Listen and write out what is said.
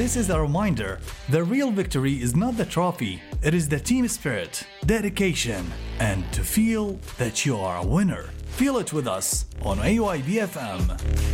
this is a reminder: the real victory is not the trophy, it is the team spirit, dedication, and to feel that you are a winner. Feel it with us on AYB FM.